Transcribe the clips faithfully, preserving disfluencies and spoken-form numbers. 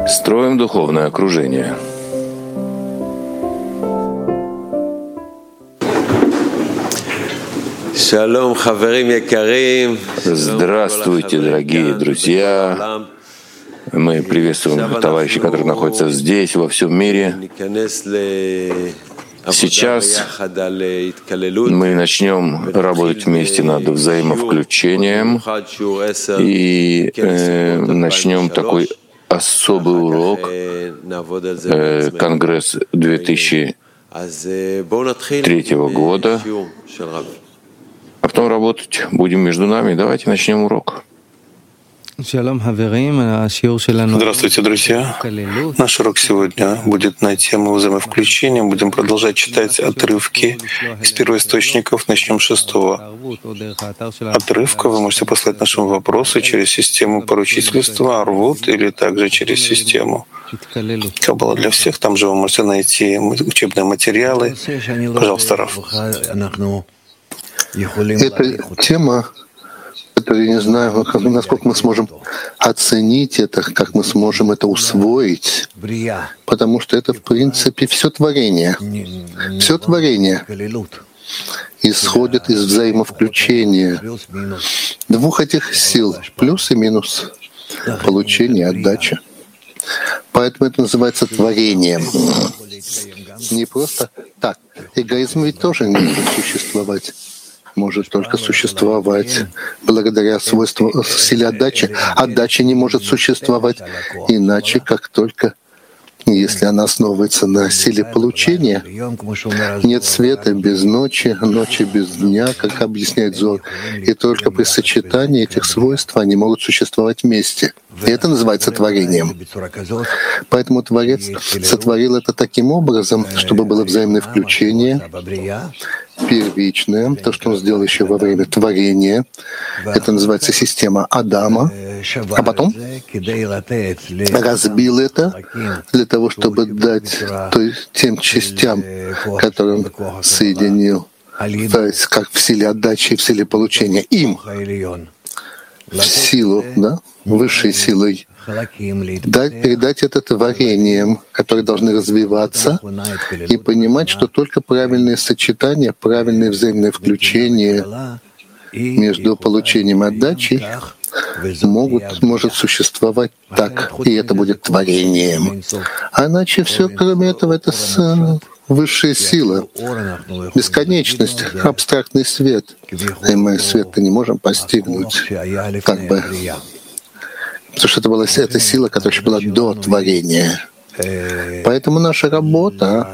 Строим духовное окружение. Здравствуйте, дорогие друзья! Мы приветствуем товарищей, которые находятся здесь, во всем мире. Сейчас мы начнем работать вместе над взаимовключением и э, начнем такой особый урок, э, Конгресс две тысячи третьего года, а потом работать будем между нами. Давайте начнем урок. Здравствуйте, друзья. Наш урок сегодня будет на тему взаимовключения. Будем продолжать читать отрывки из первоисточников. Начнем с шестого отрывка. Вы можете послать наши вопросы через систему поручительства, Арвут, или также через систему Каббала для всех. Там же вы можете найти учебные материалы. Пожалуйста, Раф. Эта тема, я не знаю, насколько мы сможем оценить это, как мы сможем это усвоить, потому что это, в принципе, все творение. Все творение исходит из взаимовключения двух этих сил, плюс и минус, получение, отдача. Поэтому это называется творением. Не просто так. Эгоизм ведь тоже не может существовать. Может только существовать благодаря свойству силе отдачи. Отдача не может существовать иначе, как только если она основывается на силе получения. Нет света без ночи, ночи без дня, как объясняет Зор. И только при сочетании этих свойств они могут существовать вместе. И это называется творением. Поэтому Творец сотворил это таким образом, чтобы было взаимное включение, первичное, то, что он сделал еще во время творения. Это называется система Адама. А потом разбил это для того, чтобы дать то есть, тем частям, которые он соединил, то есть как в силе отдачи и в силе получения, им в силу, да, высшей силой, дать, передать это творениям, которые должны развиваться, и понимать, что только правильные сочетания, правильное взаимное включение между получением и отдачей могут, может существовать так, и это будет творением. А иначе все, кроме этого, это с, высшая сила, бесконечность, абстрактный свет. И мы свет-то не можем постигнуть, как бы, потому что это была эта сила, которая еще была до творения. Поэтому наша работа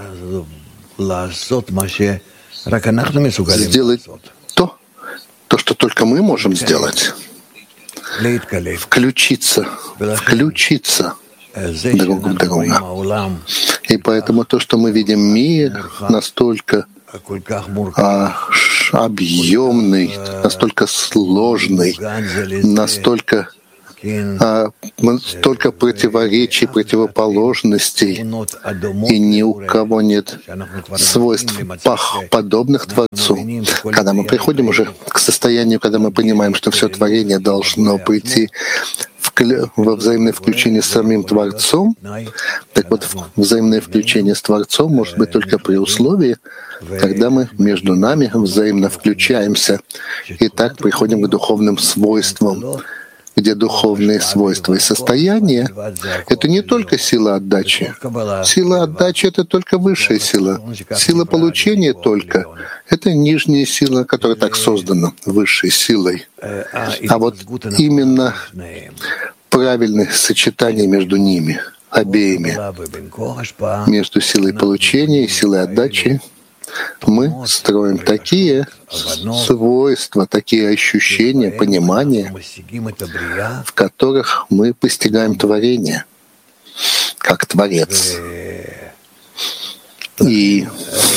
сделать то, то, что только мы можем сделать. Включиться, включиться друг в друга. И поэтому то, что мы видим мир, настолько а, объемный, настолько сложный, настолько а, столько противоречий, противоположностей, и ни у кого нет свойств подобных Творцу. Когда мы приходим уже к состоянию, когда мы понимаем, что все творение должно прийти во взаимное включение с самим Творцом, так вот, взаимное включение с Творцом может быть только при условии, когда мы между нами взаимно включаемся, и так приходим к духовным свойствам, где духовные свойства и состояния — это не только сила отдачи. Сила отдачи — это только высшая сила. Сила получения только — это нижняя сила, которая так создана высшей силой. А вот именно правильное сочетание между ними, обеими, между силой получения и силой отдачи, мы строим такие свойства, такие ощущения, понимания, в которых мы постигаем творение, как Творец. И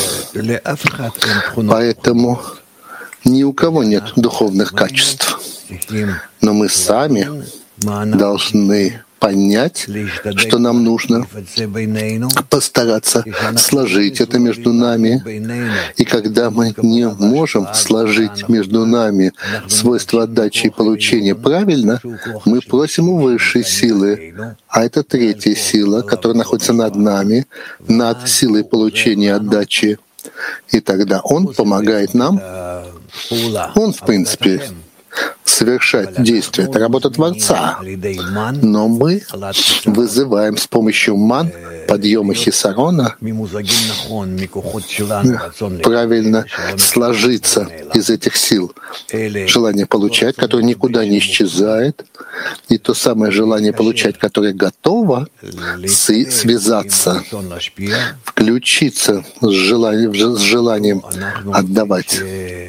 поэтому ни у кого нет духовных качеств. Но мы сами должны понять, что нам нужно постараться сложить это между нами. И когда мы не можем сложить между нами свойства отдачи и получения правильно, мы просим у высшей силы. А это третья сила, которая находится над нами, над силой получения отдачи. И тогда Он помогает нам. Он, в принципе, совершать действие. Это работа Творца. Но мы вызываем с помощью ман, подъема хисарона, правильно сложиться из этих сил. Желание получать, которое никуда не исчезает, и то самое желание получать, которое готово связаться, включиться с желанием, с желанием отдавать,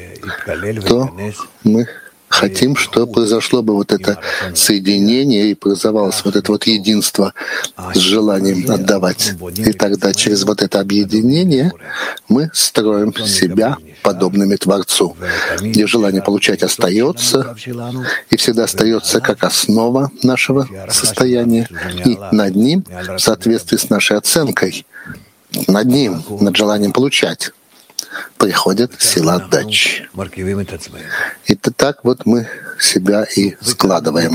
то мы хотим, чтобы произошло бы вот это соединение и образовалось вот это вот единство с желанием отдавать. И тогда через вот это объединение мы строим себя подобными Творцу, где желание получать остается и всегда остается как основа нашего состояния, и над ним, в соответствии с нашей оценкой, над ним, над желанием получать, приходит сила отдачи. И так вот мы себя и складываем.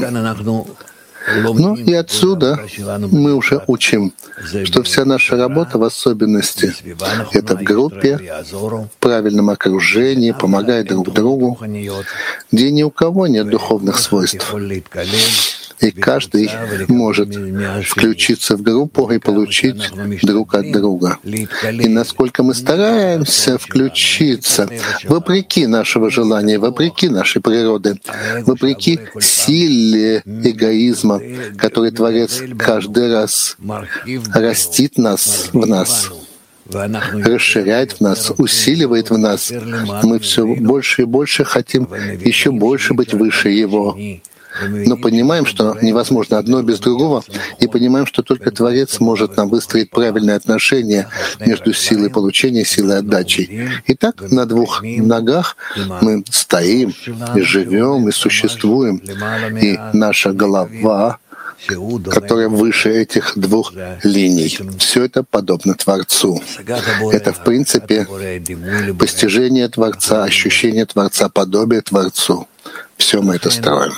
Ну и отсюда мы уже учим, что вся наша работа, в особенности, это в группе, в правильном окружении, помогая друг другу, где ни у кого нет духовных свойств. И каждый может включиться в группу и получить друг от друга. И насколько мы стараемся включиться, вопреки нашего желания, вопреки нашей природы, вопреки силе эгоизма, который Творец каждый раз растит нас в нас, расширяет в нас, усиливает в нас, мы все больше и больше хотим еще больше быть выше Его. Но понимаем, что невозможно одно без другого, и понимаем, что только Творец может нам выстроить правильные отношения между силой получения и силой отдачи. И так на двух ногах мы стоим и живем, и существуем, и наша голова, которая выше этих двух линий. Все это подобно Творцу. Это, в принципе, постижение Творца, ощущение Творца, подобие Творцу. Все мы это строим.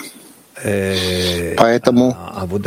Поэтому,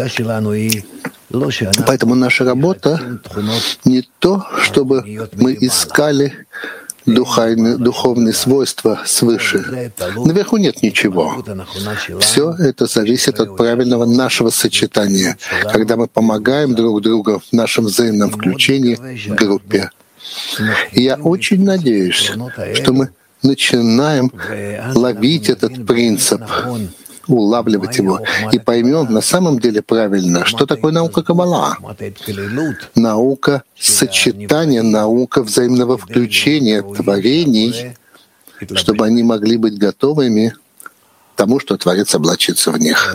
поэтому наша работа не то, чтобы мы искали духовные, духовные свойства свыше. Наверху нет ничего. Все это зависит от правильного нашего сочетания, когда мы помогаем друг другу в нашем взаимном включении в группе. И я очень надеюсь, что мы начинаем ловить этот принцип, улавливать его, и поймем на самом деле правильно, что такое наука Каббала. Наука сочетания, наука взаимного включения творений, чтобы они могли быть готовыми к тому, что Творец облачится в них.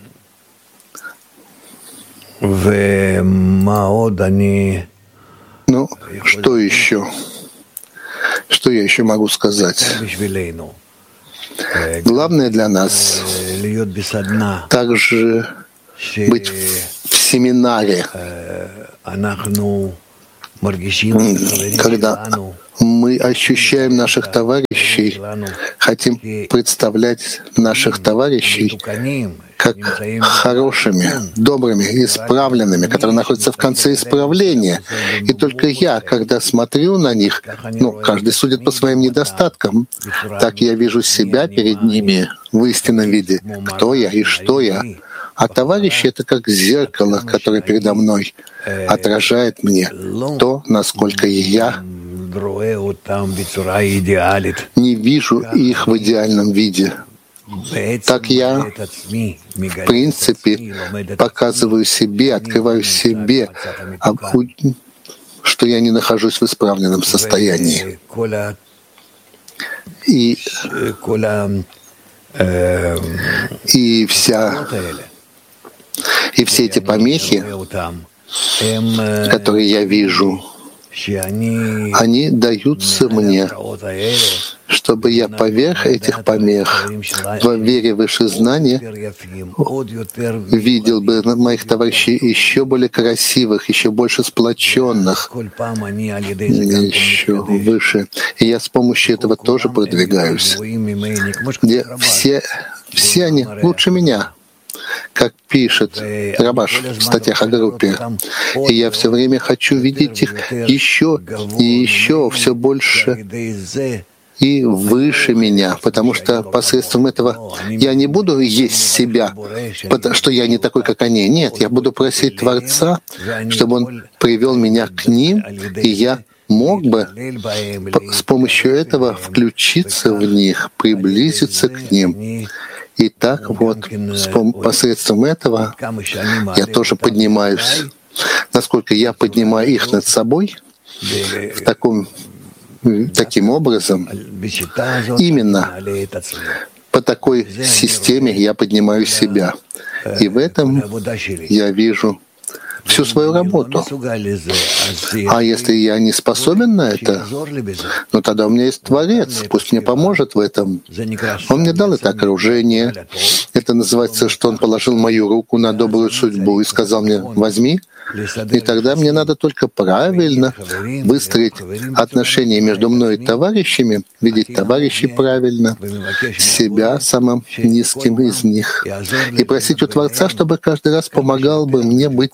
Ну, что еще? Что я еще могу сказать? Главное для нас также быть в семинаре, когда мы ощущаем наших товарищей, хотим представлять наших товарищей как хорошими, добрыми, исправленными, которые находятся в конце исправления. И только я, когда смотрю на них, ну, каждый судит по своим недостаткам, так я вижу себя перед ними в истинном виде, кто я и что я. А товарищи — это как зеркало, которое передо мной отражает мне то, насколько я не вижу их в идеальном виде. Так я, в принципе, показываю себе, открываю себе, что я не нахожусь в исправленном состоянии. И, и вся, и все эти помехи, которые я вижу, они даются мне, чтобы я поверх этих помех в вере выше знания видел бы моих товарищей еще более красивых, еще больше сплоченных, еще выше. И я с помощью этого тоже продвигаюсь, где все, все они лучше меня, как пишет Рабаш в статьях о группе. И я все время хочу видеть их еще и еще, все больше и выше меня, потому что посредством этого я не буду есть себя, потому что я не такой, как они. Нет, я буду просить Творца, чтобы Он привел меня к ним, и я мог бы с помощью этого включиться в них, приблизиться к ним. И так вот, посредством этого я тоже поднимаюсь. Насколько я поднимаю их над собой, в таком, таким образом, именно по такой системе я поднимаю себя. И в этом я вижу всю свою работу. А если я не способен на это, ну тогда у меня есть Творец, пусть мне поможет в этом. Он мне дал это окружение. Это называется, что Он положил мою руку на добрую судьбу и сказал мне: возьми. И тогда мне надо только правильно выстроить отношения между мной и товарищами, видеть товарищей правильно, себя самым низким из них, и просить у Творца, чтобы каждый раз помогал бы мне быть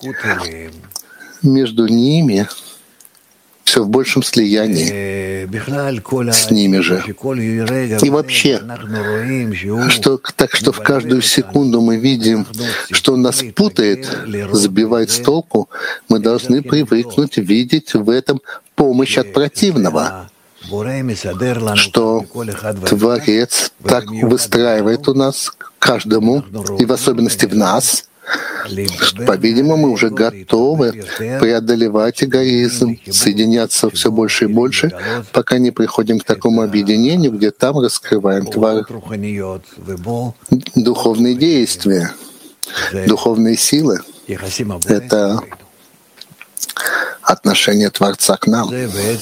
между ними все в большем слиянии с ними же. И вообще, что, так что в каждую секунду мы видим, что он нас путает, сбивает с толку, мы должны привыкнуть видеть в этом помощь от противного, что Творец так выстраивает у нас каждому, и в особенности в нас, что, по-видимому, мы уже готовы преодолевать эгоизм, соединяться все больше и больше, пока не приходим к такому объединению, где там раскрываем тварь, духовные действия, духовные силы. Это отношение Творца к нам.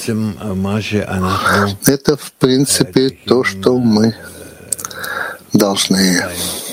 Это, в принципе, то, что мы должны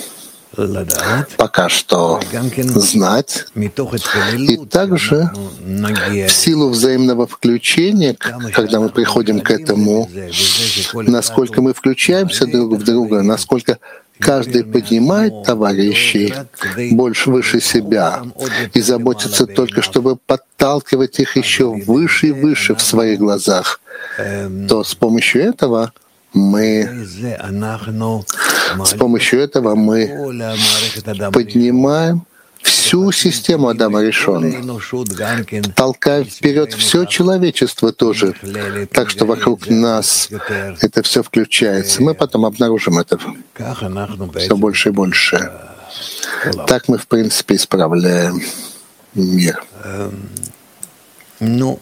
пока что знать, и также в силу взаимного включения, когда мы приходим к этому, насколько мы включаемся друг в друга, насколько каждый поднимает товарищей больше выше себя и заботится только, чтобы подталкивать их еще выше и выше в своих глазах, то с помощью этого мы с помощью этого мы поднимаем всю систему Адама Ришона, толкаем вперед все человечество тоже, так что вокруг нас это все включается. Мы потом обнаружим это все больше и больше. Так мы, в принципе, исправляем мир. Ну,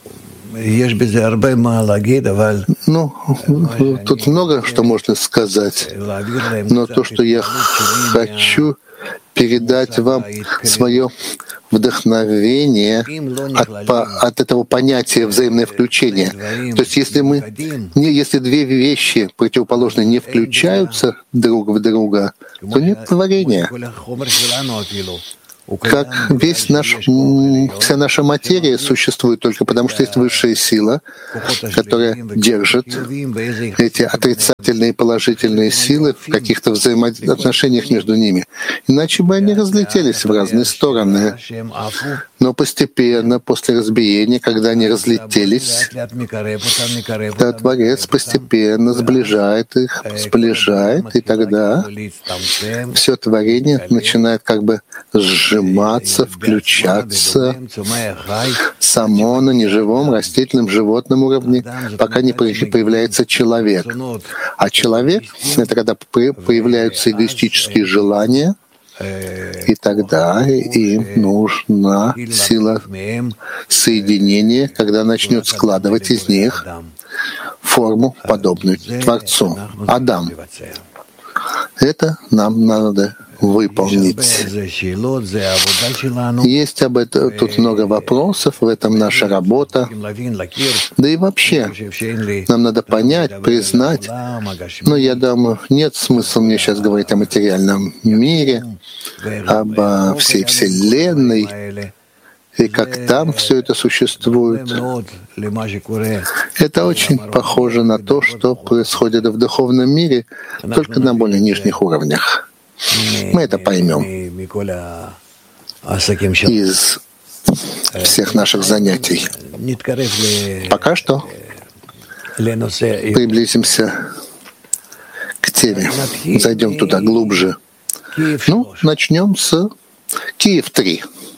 тут много что можно сказать, но то, что я хочу передать вам свое вдохновение от, от этого понятия взаимное включение. То есть если мы, не, если две вещи противоположные не включаются друг в друга, то нет творения. Как весь наш, вся наша материя существует только потому, что есть высшая сила, которая держит эти отрицательные и положительные силы в каких-то взаимоотношениях между ними. Иначе бы они разлетелись в разные стороны. Но постепенно, после разбиения, когда они разлетелись, то Творец постепенно сближает их, сближает, и тогда все творение начинает как бы сжиматься, включаться само на неживом, растительном, животном уровне, пока не появляется человек. А человек — это когда появляются эгоистические желания, и тогда им нужна сила соединения, когда начнет складывать из них форму, подобную Творцу. Адам. Это нам надо выполнить. Есть об этом тут много вопросов, в этом наша работа. Да и вообще, нам надо понять, признать, но я думаю, нет смысла мне сейчас говорить о материальном мире, об всей Вселенной, и как там все это существует. Это очень похоже на то, что происходит в духовном мире, только на более нижних уровнях. Мы это поймем из всех наших занятий. Пока что приблизимся к теме, зайдем туда глубже. Ну, начнем с Киев три.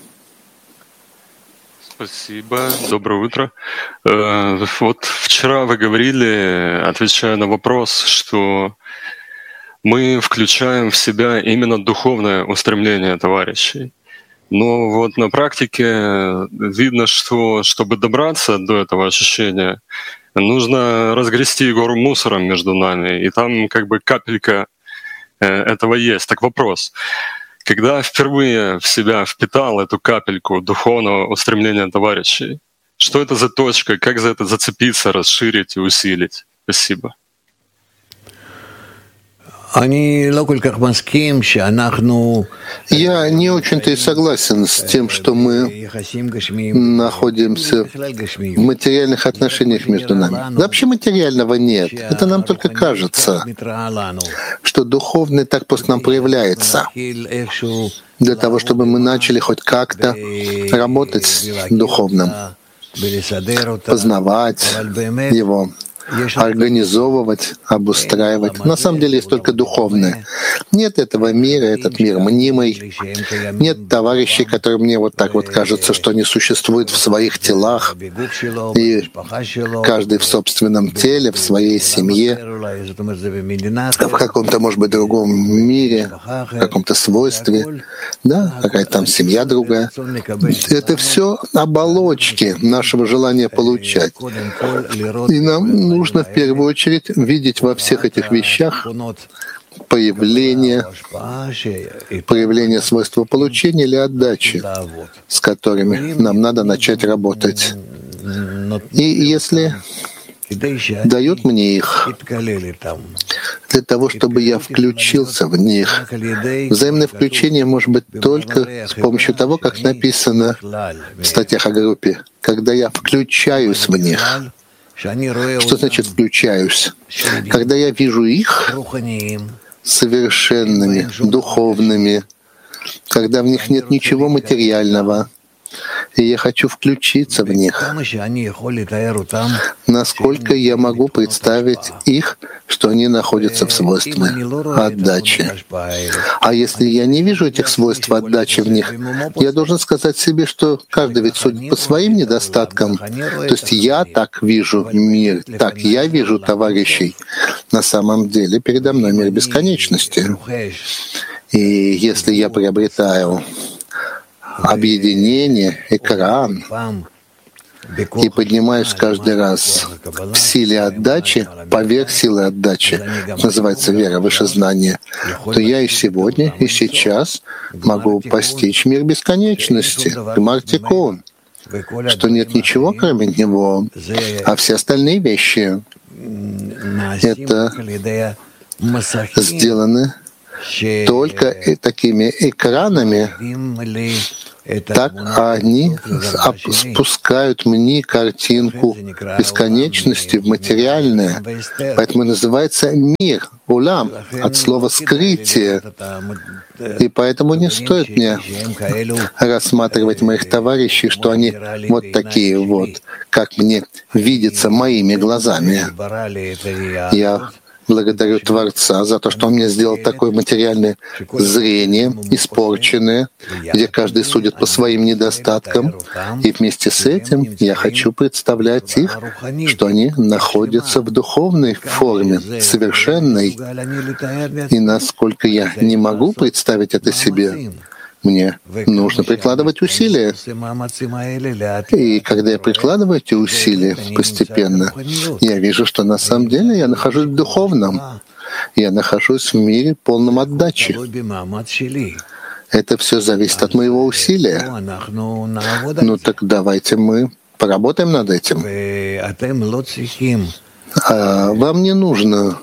Спасибо. Доброе утро. Вот вчера вы говорили, отвечая на вопрос, что мы включаем в себя именно духовное устремление товарищей. Но вот на практике видно, что чтобы добраться до этого ощущения, нужно разгрести гору мусора между нами, и там как бы капелька этого есть. Так вопрос. Когда впервые в себя впитал эту капельку духовного устремления товарищей, что это за точка, как за это зацепиться, расширить и усилить? Спасибо. Я не очень-то и согласен с тем, что мы находимся в материальных отношениях между нами. Вообще материального нет. Это нам только кажется, что духовный так просто нам проявляется. Для того, чтобы мы начали хоть как-то работать с духовным, познавать его, организовывать, обустраивать. На самом деле есть только духовное. Нет этого мира, этот мир мнимый. Нет товарищей, которые мне вот так вот кажется, что они существуют в своих телах, и каждый в собственном теле, в своей семье, в каком-то, может быть, другом мире, в каком-то свойстве. Да, какая-то там семья другая. Это все оболочки нашего желания получать. И нам нужно в первую очередь видеть во всех этих вещах появление, проявление свойства получения или отдачи, с которыми нам надо начать работать. И если дают мне их для того, чтобы я включился в них. Взаимное включение может быть только с помощью того, как написано в статьях о группе, когда я включаюсь в них. Что значит «включаюсь»? Когда я вижу их совершенными, духовными, когда в них нет ничего материального, и я хочу включиться в них. Насколько я могу представить их, что они находятся в свойстве отдачи. А если я не вижу этих свойств отдачи в них, я должен сказать себе, что каждый ведь судит по своим недостаткам. То есть я так вижу мир, так я вижу товарищей. На самом деле передо мной мир бесконечности. И если я приобретаю объединение, экран, и поднимаюсь каждый раз в силе отдачи, поверх силы отдачи, называется вера, выше знания, то я и сегодня, и сейчас могу постичь мир бесконечности, Мартикон, что нет ничего, кроме него, а все остальные вещи — это сделаны только такими экранами. Так они спускают мне картинку бесконечности в материальное. Поэтому называется мир, улам, от слова «скрытие». И поэтому не стоит мне рассматривать моих товарищей, что они вот такие вот, как мне видится моими глазами. Я благодарю Творца за то, что Он мне сделал такое материальное зрение, испорченное, где каждый судит по своим недостаткам. И вместе с этим я хочу представлять их, что они находятся в духовной форме, совершенной. И насколько я не могу представить это себе, мне нужно прикладывать усилия. И когда я прикладываю эти усилия постепенно, я вижу, что на самом деле я нахожусь в духовном. Я нахожусь в мире полном отдачи. Это все зависит от моего усилия. Ну так давайте мы поработаем над этим. А вам не нужно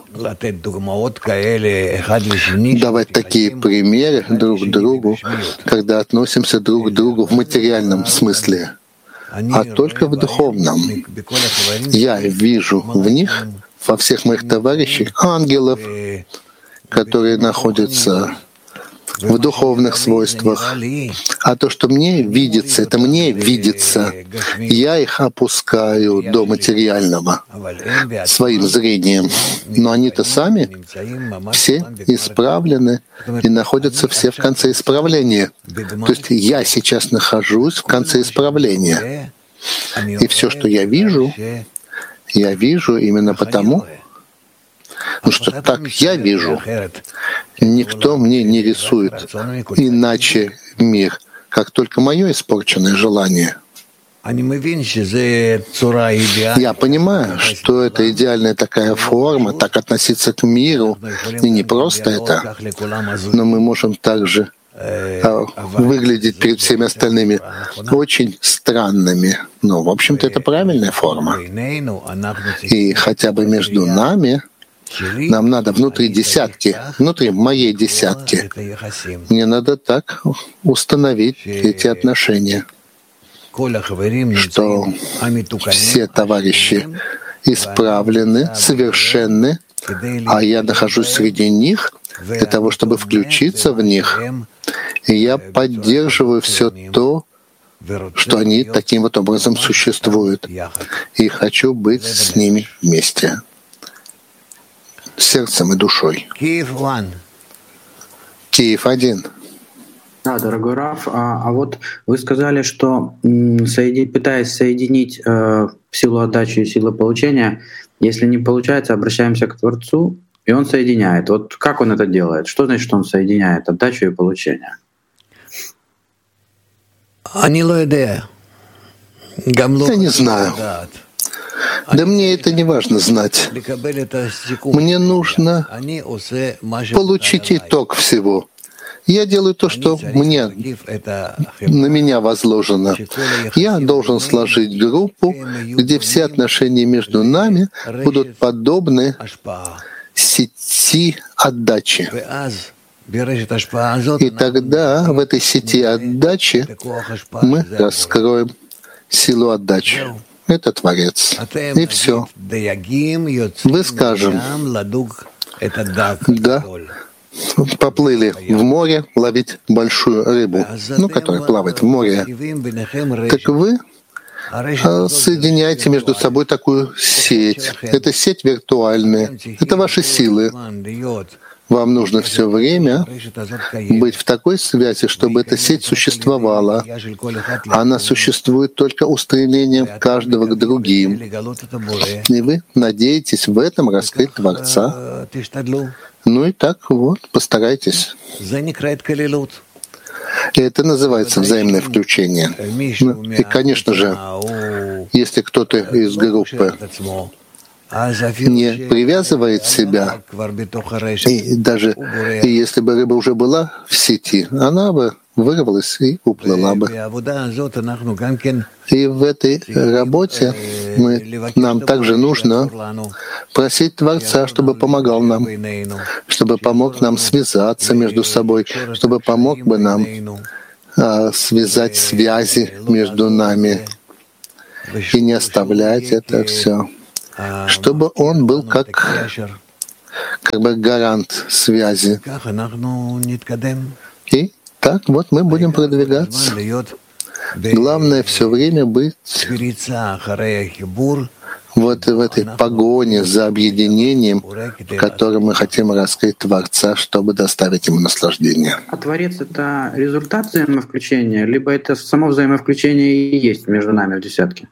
давать такие примеры друг другу, когда относимся друг к другу в материальном смысле, а только в духовном. Я вижу в них, во всех моих товарищах, ангелов, которые находятся в духовных свойствах. А то, что мне видится, это мне видится. Я их опускаю до материального своим зрением. Но они-то сами все исправлены и находятся все в конце исправления. То есть я сейчас нахожусь в конце исправления. И все, что я вижу, я вижу именно потому, ну что так я вижу. Никто мне не рисует иначе мир, как только мое испорченное желание. Я понимаю, что это идеальная такая форма, так относиться к миру, и не просто это, но мы можем также выглядеть перед всеми остальными очень странными. Но, в общем-то, это правильная форма. И хотя бы между нами нам надо внутри десятки, внутри моей десятки, мне надо так установить эти отношения, что все товарищи исправлены, совершенны, а я нахожусь среди них для того, чтобы включиться в них. И я поддерживаю все то, что они таким вот образом существуют. И хочу быть с ними вместе. Сердцем и душой. Киев один. Да, дорогой Раф, а, а вот вы сказали, что соеди, пытаясь соединить э, силу отдачи и силу получения, если не получается, обращаемся к Творцу, и Он соединяет. Вот как Он это делает? Что значит, что Он соединяет отдачу и получение? Я не знаю. Да мне это не важно знать. Мне нужно получить итог всего. Я делаю то, что мне, на меня возложено. Я должен сложить группу, где все отношения между нами будут подобны сети отдачи. И тогда в этой сети отдачи мы раскроем силу отдачи. Это Творец. И все. Мы скажем, да, поплыли в море ловить большую рыбу, ну, которая плавает в море. Так вы соединяете между собой такую сеть. Это сеть виртуальная. Это ваши силы. Вам нужно все время быть в такой связи, чтобы эта сеть существовала. Она существует только устремлением каждого к другим. И вы надеетесь в этом раскрыть Творца. Ну и так вот, постарайтесь. И это называется взаимное включение. Ну, и, конечно же, если кто-то из группы не привязывает себя, и даже и если бы рыба уже была в сети, она бы вырвалась и уплыла бы. И в этой работе мы, нам также нужно просить Творца, чтобы помогал нам, чтобы помог нам связаться между собой, чтобы помог бы нам а, связать связи между нами и не оставлять это все. Чтобы он был как, как бы гарант связи. И так вот мы будем продвигаться. Главное все время быть вот в этой погоне за объединением, в котором мы хотим раскрыть Творца, чтобы доставить ему наслаждение. А Творец — это результат взаимовключения, либо это само взаимовключение и есть между нами в десятке?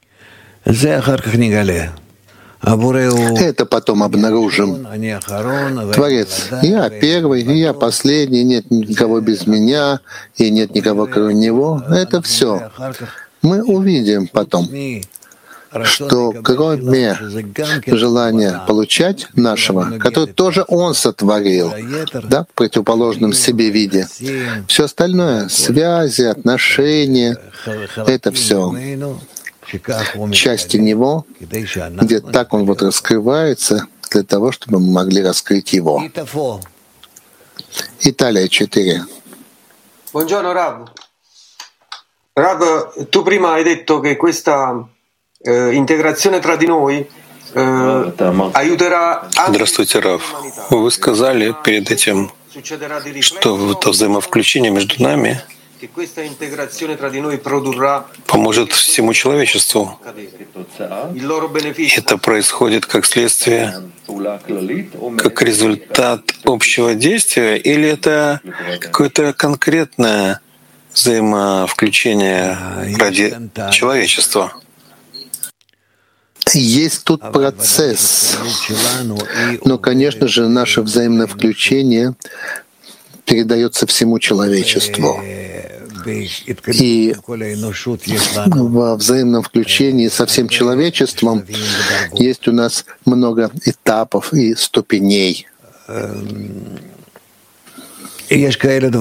Это потом обнаружим. Творец, я первый, и я последний, нет никого без меня, и нет никого кроме него. Это все. Мы увидим потом. что кроме желания получать нашего, которое тоже Он сотворил, да, в противоположном себе виде, все остальное, связи, отношения, это все части Него, где так Он вот раскрывается для того, чтобы мы могли раскрыть Его. Италия четыре. Buongiorno Rav. Rav, tu prima hai detto che questa eh, integrazione tra di noi eh, aiuterà. Здравствуйте, Рав. Вы сказали перед этим, что это взаимовключение между нами поможет всему человечеству. Это происходит как следствие, как результат общего действия, или это какое-то конкретное взаимовключение ради человечества? Есть тут процесс, но, конечно же, наше взаимное включение передается всему человечеству. И во взаимном включении со всем человечеством есть у нас много этапов и ступеней. Есть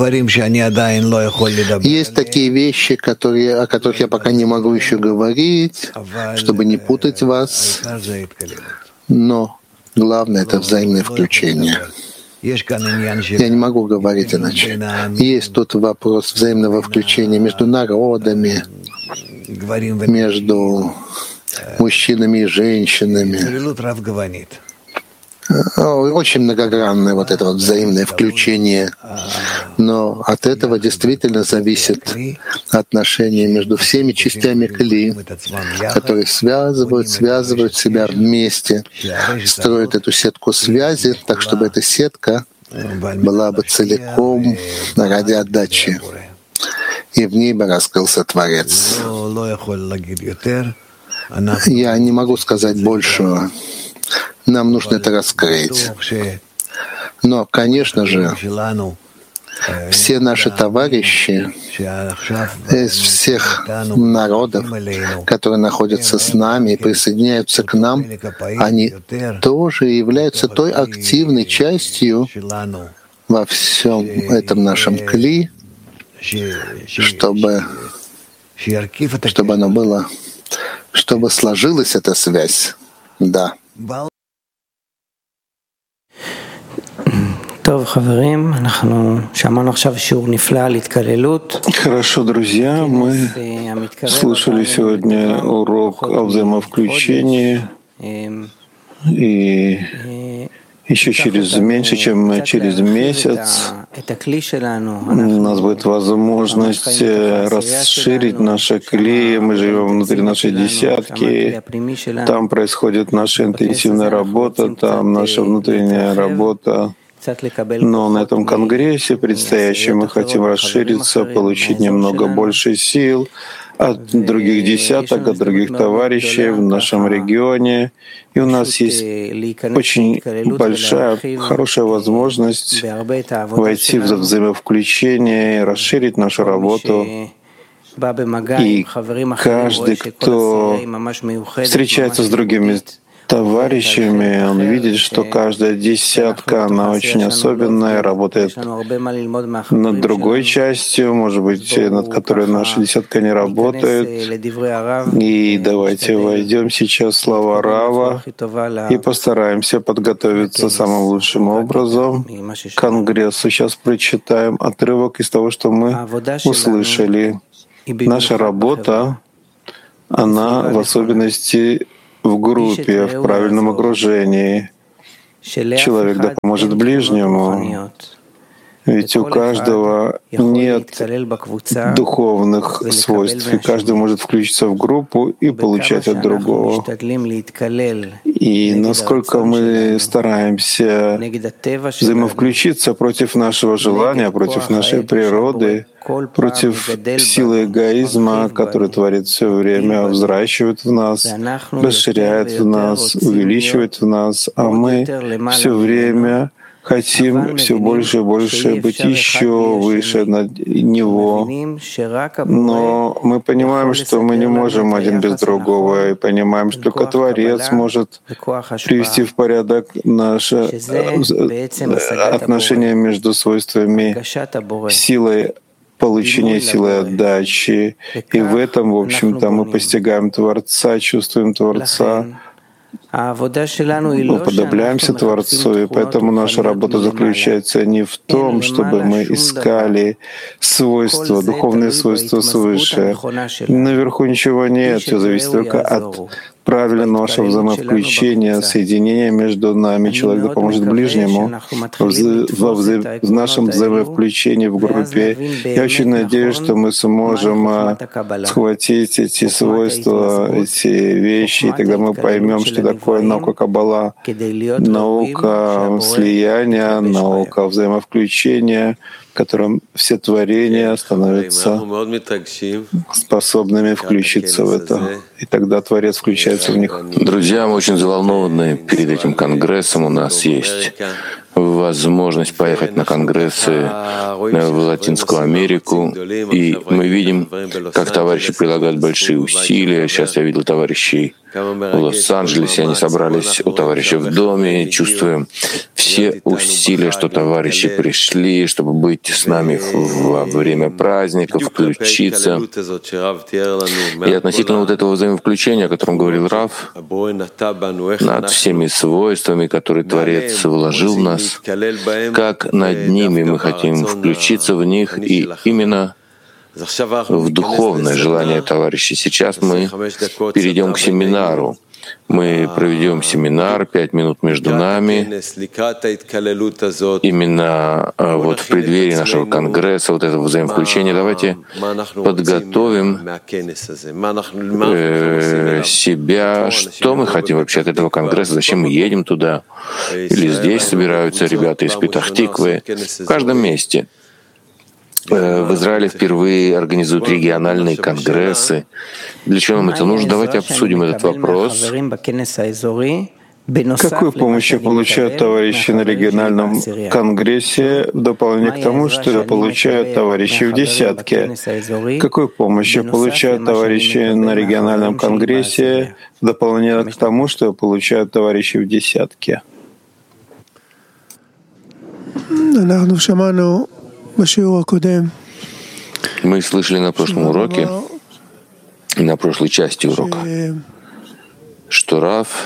такие вещи, которые, о которых я пока не могу еще говорить, чтобы не путать вас, но главное — это взаимное включение. Я не могу говорить иначе. Есть тут вопрос взаимного включения между народами, между мужчинами и женщинами. Очень многогранное вот это вот взаимное включение. Но от этого действительно зависит отношение между всеми частями кли, которые связывают, связывают себя вместе, строят эту сетку связи, так чтобы эта сетка была бы целиком ради отдачи. И в ней бы раскрылся Творец. Я не могу сказать большего. Нам нужно это раскрыть. Но, конечно же, все наши товарищи из всех народов, которые находятся с нами и присоединяются к нам, они тоже являются той активной частью во всем этом нашем кли, чтобы, чтобы оно было, чтобы сложилась эта связь. Да. Хорошо, друзья, мы слушали сегодня урок о взаимовключении, и еще через меньше, чем через месяц у нас будет возможность расширить наши кли. Мы живем внутри нашей десятки, там происходит наша интенсивная работа, там наша внутренняя работа. Но на этом конгрессе предстоящем мы хотим расшириться, получить немного больше сил от других десяток, от других товарищей в нашем регионе. И у нас есть очень большая, хорошая возможность войти в взаимовключение, расширить нашу работу. И каждый, кто встречается с другими товарищами, он видит, что каждая десятка, она очень особенная, работает над другой частью, может быть, над которой наша десятка не работает. И давайте войдем сейчас в слова Рава и постараемся подготовиться самым лучшим образом к конгрессу. Сейчас прочитаем отрывок из того, что мы услышали. Наша работа, она в особенности в группе, в правильном окружении. Человек да поможет ближнему. Ведь у каждого нет духовных свойств, и каждый может включиться в группу и получать от другого. И насколько мы стараемся взаимовключиться против нашего желания, против нашей природы, против силы эгоизма, который творит все время, взращивает в нас, расширяет в нас, увеличивает в нас, а мы все время хотим все больше и больше быть еще выше над него. Но мы понимаем, что мы не можем один без другого, и понимаем, что только Творец может привести в порядок наши отношения между свойствами силой получения, силой отдачи. И в этом, в общем-то, мы постигаем Творца, чувствуем Творца, мы уподобляемся Творцу, и поэтому наша работа заключается не в том, чтобы мы искали свойства, духовные свойства свыше. Наверху ничего нет, все зависит только от правильного нашего взаимовключения, соединения между нами. Человек поможет ближнему в, в, в нашем взаимовключении в группе. Я очень надеюсь, что мы сможем схватить эти свойства, эти вещи, и тогда мы поймем, что такое наука Каббала, наука слияния, наука взаимовключения, в котором все творения становятся способными включиться в это. И тогда Творец включается в них. Друзья, мы очень взволнованы перед этим конгрессом. У нас есть возможность поехать на конгрессы в Латинскую Америку, и мы видим, как товарищи прилагают большие усилия. Сейчас я видел товарищей в Лос-Анджелесе, они собрались у товарища в доме, чувствуем все усилия, что товарищи пришли, чтобы быть с нами во время праздников, включиться. И относительно вот этого взаимовключения, о котором говорил Рав, над всеми свойствами, которые Творец вложил в нас, как над ними мы хотим включиться в них, и именно в духовное желание товарищей. Сейчас мы перейдем к семинару. Мы проведем семинар, пять минут между нами. Именно вот в преддверии нашего конгресса, вот этого взаимовключения, давайте подготовим э, себя, что мы хотим вообще от этого конгресса, зачем мы едем туда. Или здесь собираются ребята из Петах-Тиквы, в каждом месте. В Израиле впервые организуют региональные конгрессы. Для чего нам это нужно? Давайте обсудим этот вопрос. Какую помощь получают товарищи на региональном конгрессе в дополнение к тому, что получают товарищи в десятке? Какую помощь получают товарищи на региональном конгрессе в дополнение к тому, что получают товарищи в десятке? Мы слышали на прошлом уроке, на прошлой части урока, что Рав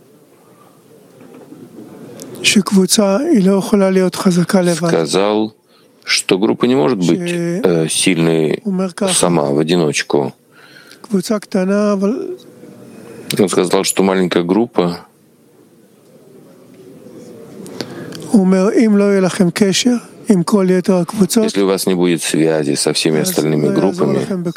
сказал, что группа не может быть э, сильной сама, в одиночку. Он сказал, что маленькая группа, если у вас не будет связи со всеми остальными группами,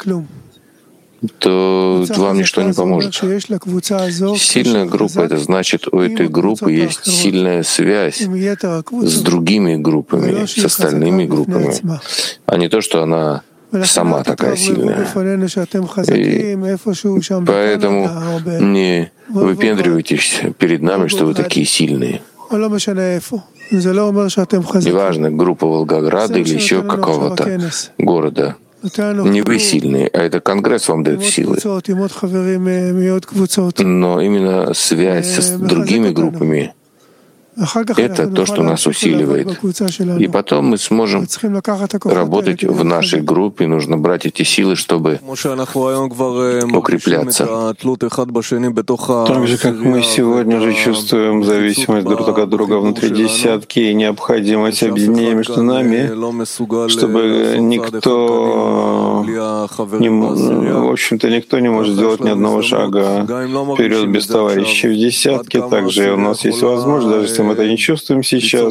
то вам ничто не поможет. Сильная группа — это значит, у этой группы есть сильная связь с другими группами, с остальными группами, а не то, что она сама такая сильная. И поэтому не выпендривайтесь перед нами, что вы такие сильные. Неважно, группа Волгограда или еще какого-то города. Не вы сильные, а это Конгресс вам дает силы. Но именно связь с другими группами — это то, что нас усиливает. И потом мы сможем работать в нашей группе. Нужно брать эти силы, чтобы укрепляться. Так же, как мы сегодня уже чувствуем зависимость друг от друга внутри десятки и необходимость объединения между нами, чтобы никто, не, в общем-то, никто не может сделать ни одного шага вперед без товарищей в десятке. Также у нас есть возможность, даже если мы это не чувствуем сейчас,